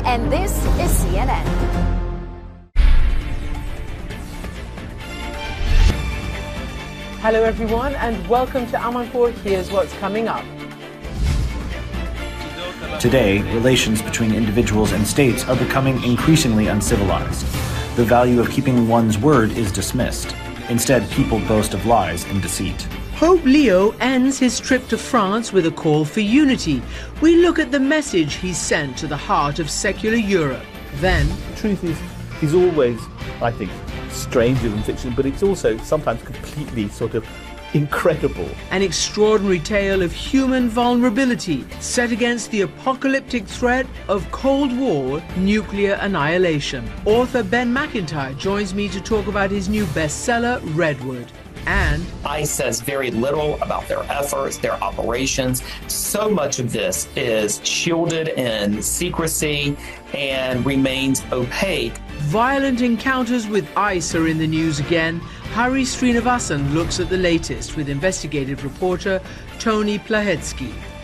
and this is CNN. Hello everyone and welcome to Amanpour. Here's what's coming up. Today, relations between individuals and states are becoming increasingly uncivilized. The value of keeping one's word is dismissed. Instead, people boast of lies and deceit. Pope Leo ends his trip to France with a call for unity. We look at the message he sent to the heart of secular Europe. Then, the truth is always, I think, stranger than fiction, but it's also sometimes completely sort of incredible. An extraordinary tale of human vulnerability set against the apocalyptic threat of Cold War nuclear annihilation. Author Ben McIntyre joins me to talk about his new bestseller, Redwood. And ICE says very little about their efforts, their operations. So much of this is shielded in secrecy and remains opaque. Violent encounters with ICE are in the news again. Hari Srinivasan looks at the latest with investigative reporter Tony Plahetsky.